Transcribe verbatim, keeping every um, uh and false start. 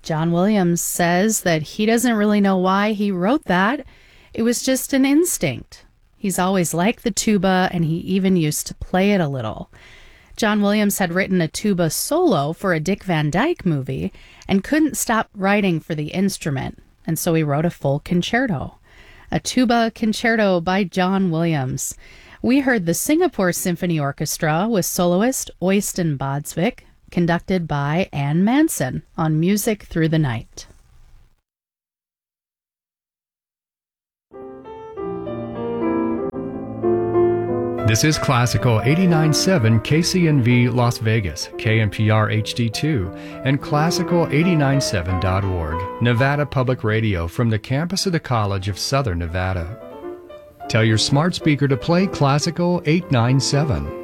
John Williams says that he doesn't really know why he wrote that. It was just an instinct. He's always liked the tuba, and he even used to play it a little. John Williams had written a tuba solo for a Dick Van Dyke movie and couldn't stop writing for the instrument, and so he wrote a full concerto. A tuba concerto by John Williams. We heard the Singapore Symphony Orchestra with soloist Øystein Bådsvik, conducted by Ann Manson on Music Through the Night. This is Classical eighty-nine point seven K C N V Las Vegas, K N P R H D two, and classical eighty-nine point seven dot org, Nevada Public Radio from the campus of the College of Southern Nevada. Tell your smart speaker to play Classical eight nine seven.